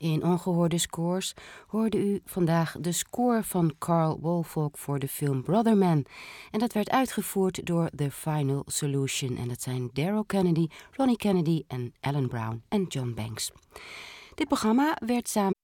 In Ongehoorde Scores hoorde u vandaag de score van Carl Woolfolk voor de film Brother Man. En dat werd uitgevoerd door The Final Solution. En dat zijn Daryl Kennedy, Ronnie Kennedy en Alan Brown en John Banks. Dit programma werd samen